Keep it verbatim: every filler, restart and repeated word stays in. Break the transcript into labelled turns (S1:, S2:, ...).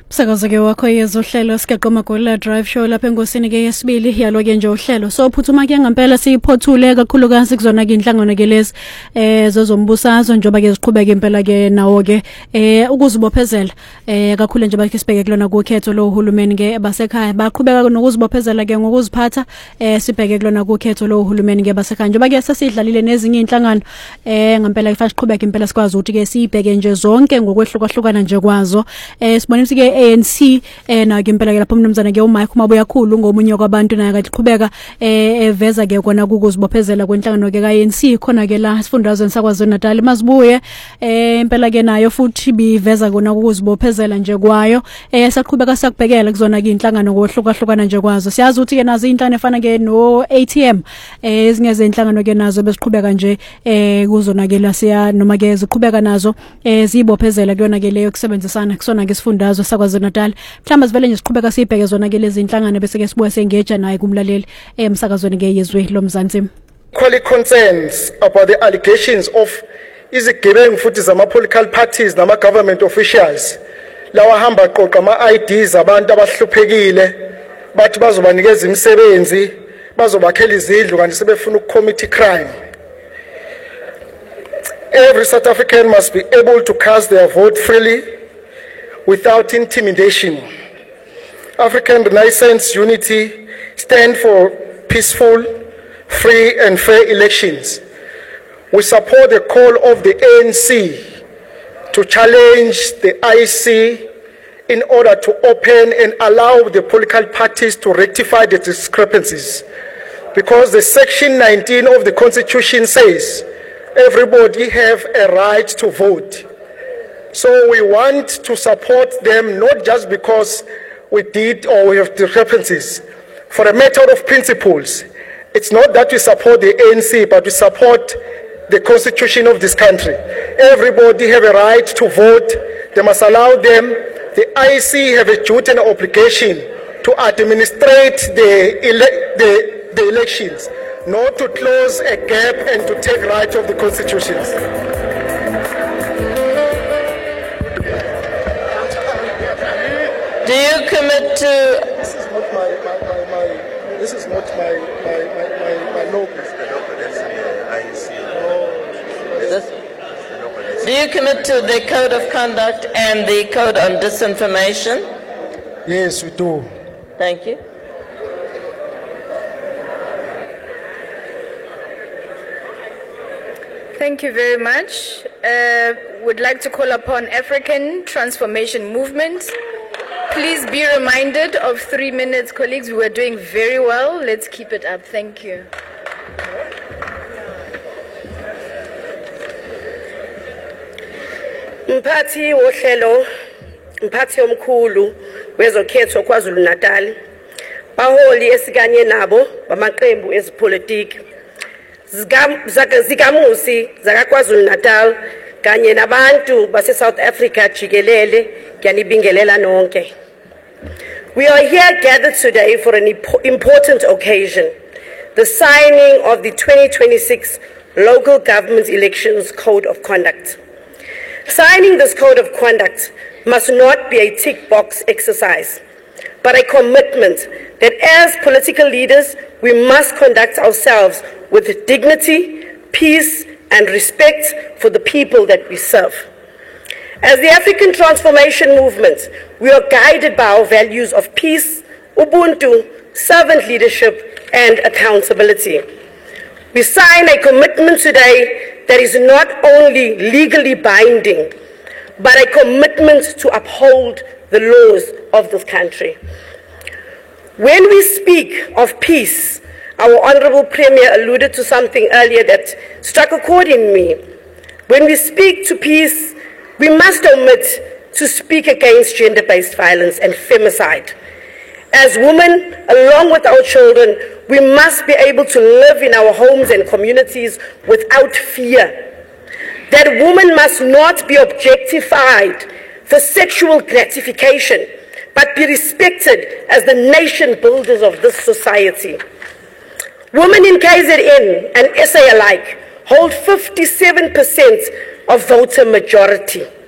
S1: Sakazo-ke wakho yezohlelo sikaqoma gola drive show lapha engosini ke yesibili yalo-ke nje uhlelo so phuthuma-ke ngempela siyiphothule kakhulukazi kuzona-ke inhlangano-ke lezi eh zezombusazwe njengoba-ke ziqhubeka impela-ke nawo-ke eh ukuzibophezela eh kakhulu nje bakhe sibheke kulona kukhetho lo uhulumeni-ke basekhaya baqhubeka nokuzibophezela-ke ngokuziphatha eh sibheke kulona kukhetho lo uhulumeni-ke basekhaya njengoba-ke sesidlalile nezinye inhlangano eh ngempela kufanele siqhubeke impela sikwazi ukuthi-ke sibheke nje zonke ngokwehlukahlukana nje kwazo eh sibonisa-ke A N C eh na ke impela ke lapho umnumzana ke uMike Mabuya khulu ngomunye kwabantu naye akayiqhubeka eh eveza ke kona ukuzibophezela kwenhlangano ke ka A N C khona ke la sifundazweni saKwaZulu Natal Mazibuye eh impela ke nayo futhi biveza kona ukuzibophezela nje kwayo eh saqhubeka sakubhekela kuzona ke inhlangano ngohlukahlukana nje kwazo siyazi ukuthi ke nazo inhlangano efana ke no A T M eh ezinye zenhlangano ke nazo besiqhubeka nje eh kuzona ke la siya noma ke ziqhubeka nazo eh zibophezela kuyona ke leyo kusebenzisana kusona ke sifundazwe saKwaZulu Natal mhlamba sivele nje siqhubeka sibheke zona ke lezi inhlangano bese ke sibuye sengeja naye kumlaleli emsakazweni ke yezwe loMzansi.
S2: Equally concerns about the allegations of izigebengu futhi zama political parties nama government officials lawa hamba qoqa ama I Ds abantu abahluphekile bathi bazobanikeza imisebenzi bazobakhela izindlu kanti sebefuna ukucommit crime. Every South African must be able to cast their vote freely without intimidation. African Renaissance Unity stand for peaceful, free and fair elections. We support the call of the A N C to challenge the I C in order to open and allow the political parties to rectify the discrepancies. Because the section nineteen of the Constitution says everybody have a right to vote. So we want to support them not just because we did or we have discrepancies. For a matter of principles, it's not that we support the A N C, but we support the constitution of this country. Everybody have a right to vote. They must allow them. The I C have a duty and obligation to administrate the, ele the, the elections, not to close a gap and to take right of the constitutions.
S3: Do you commit to?
S2: This is not my, my, my, my this is not my my my my, my logo. That's the I C.
S3: Do you commit to the code of conduct and the code on disinformation?
S2: Yes, we do.
S3: Thank you.
S4: Thank you very much. Uh, would like to call upon African Transformation Movement. Please be reminded of three minutes, colleagues. We were doing very well. Let's keep it up. Thank you.
S5: Mphathi wohlelo, mphathi omkhulu wezokhetho kwaZulu Natal. Baholi esikanye nabo bamaqembu ezipolitiki. Zikamusi zakaKwaZulu Natal kanye nabantu base South Africa jikelele ngiyanibingelela nonke. We are here gathered today for an important occasion, the signing of the twenty twenty-six Local Government Elections Code of Conduct. Signing this Code of Conduct must not be a tick box exercise, but a commitment that as political leaders we must conduct ourselves with dignity, peace and respect for the people that we serve. As the African Transformation Movement, we are guided by our values of peace, Ubuntu, servant leadership, and accountability. We sign a commitment today that is not only legally binding, but a commitment to uphold the laws of this country. When we speak of peace, our Honorable Premier alluded to something earlier that struck a chord in me. When we speak to peace, we must omit to speak against gender-based violence and femicide. As women, along with our children, we must be able to live in our homes and communities without fear. That women must not be objectified for sexual gratification, but be respected as the nation builders of this society. Women in K Z N and S A alike hold fifty-seven percent of voter majority.